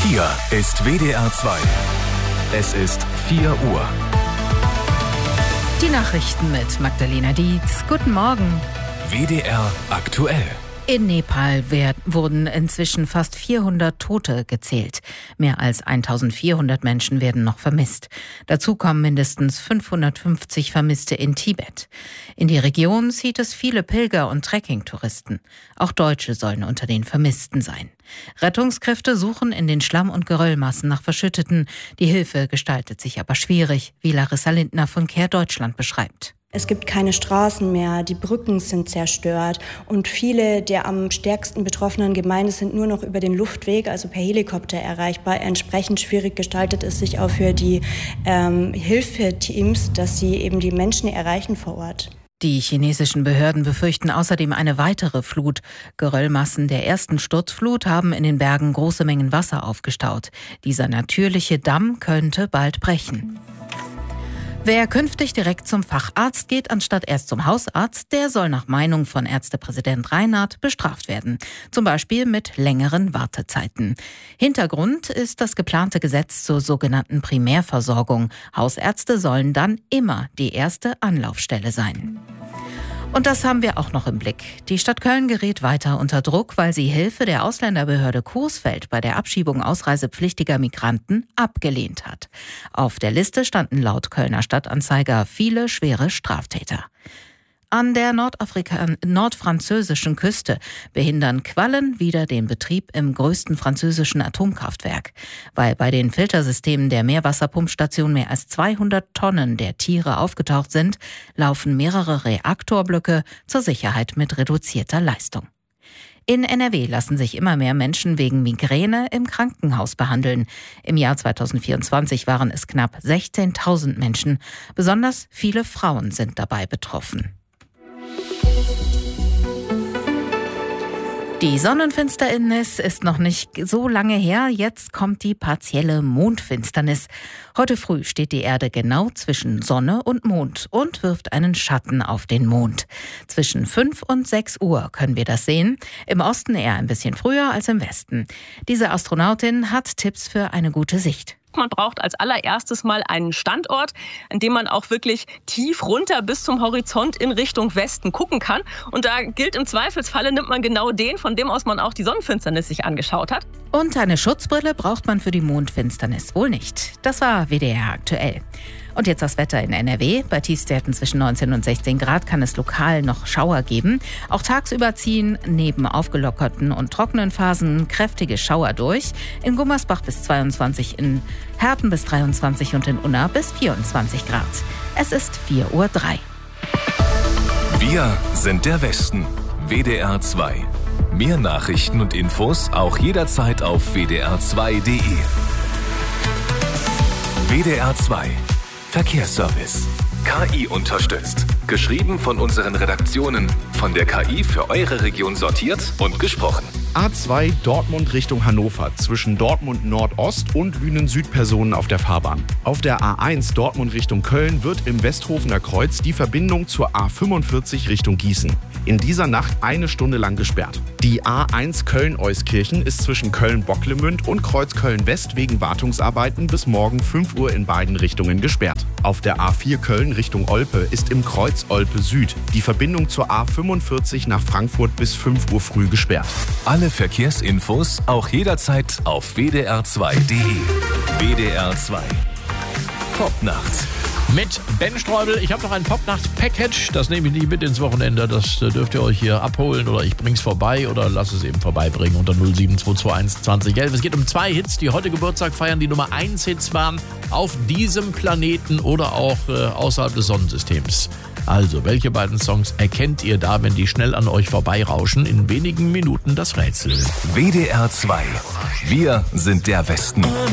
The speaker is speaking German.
Hier ist WDR 2. Es ist 4 Uhr. Die Nachrichten mit Magdalena Dietz. Guten Morgen. WDR aktuell. In Nepal wurden inzwischen fast 400 Tote gezählt. Mehr als 1400 Menschen werden noch vermisst. Dazu kommen mindestens 550 Vermisste in Tibet. In die Region zieht es viele Pilger- und Trekkingtouristen. Auch Deutsche sollen unter den Vermissten sein. Rettungskräfte suchen in den Schlamm- und Geröllmassen nach Verschütteten. Die Hilfe gestaltet sich aber schwierig, wie Larissa Lindner von Care Deutschland beschreibt. Es gibt keine Straßen mehr, die Brücken sind zerstört und viele der am stärksten betroffenen Gemeinden sind nur noch über den Luftweg, also per Helikopter erreichbar. Entsprechend schwierig gestaltet es sich auch für die Hilfeteams, dass sie eben die Menschen erreichen vor Ort. Die chinesischen Behörden befürchten außerdem eine weitere Flut. Geröllmassen der ersten Sturzflut haben in den Bergen große Mengen Wasser aufgestaut. Dieser natürliche Damm könnte bald brechen. Wer künftig direkt zum Facharzt geht, anstatt erst zum Hausarzt, der soll nach Meinung von Ärztepräsident Reinhardt bestraft werden. Zum Beispiel mit längeren Wartezeiten. Hintergrund ist das geplante Gesetz zur sogenannten Primärversorgung. Hausärzte sollen dann immer die erste Anlaufstelle sein. Und das haben wir auch noch im Blick. Die Stadt Köln gerät weiter unter Druck, weil sie Hilfe der Ausländerbehörde Coesfeld bei der Abschiebung ausreisepflichtiger Migranten abgelehnt hat. Auf der Liste standen laut Kölner Stadtanzeiger viele schwere Straftäter. An der nordfranzösischen Küste behindern Quallen wieder den Betrieb im größten französischen Atomkraftwerk. Weil bei den Filtersystemen der Meerwasserpumpstation mehr als 200 Tonnen der Tiere aufgetaucht sind, laufen mehrere Reaktorblöcke zur Sicherheit mit reduzierter Leistung. In NRW lassen sich immer mehr Menschen wegen Migräne im Krankenhaus behandeln. Im Jahr 2024 waren es knapp 16.000 Menschen. Besonders viele Frauen sind dabei betroffen. Die Sonnenfinsternis ist noch nicht so lange her, jetzt kommt die partielle Mondfinsternis. Heute früh steht die Erde genau zwischen Sonne und Mond und wirft einen Schatten auf den Mond. Zwischen 5 und 6 Uhr können wir das sehen, im Osten eher ein bisschen früher als im Westen. Diese Astronautin hat Tipps für eine gute Sicht. Man braucht als allererstes mal einen Standort, an dem man auch wirklich tief runter bis zum Horizont in Richtung Westen gucken kann. Und da gilt im Zweifelsfalle, nimmt man genau den, von dem aus man auch die Sonnenfinsternis sich angeschaut hat. Und eine Schutzbrille braucht man für die Mondfinsternis wohl nicht. Das war WDR aktuell. Und jetzt das Wetter in NRW. Bei Tiefstwerten zwischen 19 und 16 Grad kann es lokal noch Schauer geben. Auch tagsüber ziehen neben aufgelockerten und trockenen Phasen kräftige Schauer durch. In Gummersbach bis 22, in Herten bis 23 und in Unna bis 24 Grad. Es ist 4:03 Uhr. Wir sind der Westen. WDR 2. Mehr Nachrichten und Infos auch jederzeit auf wdr2.de. WDR 2. Verkehrsservice. KI unterstützt. Geschrieben von unseren Redaktionen. Von der KI für eure Region sortiert und gesprochen. A2 Dortmund Richtung Hannover. Zwischen Dortmund Nordost und Lünen Süd Personen auf der Fahrbahn. Auf der A1 Dortmund Richtung Köln wird im Westhofener Kreuz die Verbindung zur A45 Richtung Gießen in dieser Nacht 1 Stunde lang gesperrt. Die A1 Köln-Euskirchen ist zwischen Köln-Bocklemünd und Kreuz Köln-West wegen Wartungsarbeiten bis morgen 5 Uhr in beiden Richtungen gesperrt. Auf der A4 Köln Richtung Olpe ist im Kreuz Olpe Süd die Verbindung zur A45 nach Frankfurt bis 5 Uhr früh gesperrt. Alle Verkehrsinfos auch jederzeit auf wdr2.de. WDR 2. Popnacht. Mit Ben Streubel. Ich habe noch ein Popnacht-Package. Das nehme ich nicht mit ins Wochenende. Das dürft ihr euch hier abholen oder ich bring's vorbei oder lass es eben vorbeibringen unter 07221 2011. Es geht um 2 Hits, die heute Geburtstag feiern, die Nummer 1 Hits waren auf diesem Planeten oder auch außerhalb des Sonnensystems. Also, welche beiden Songs erkennt ihr da, wenn die schnell an euch vorbeirauschen? In wenigen Minuten das Rätsel. WDR 2. Wir sind der Westen.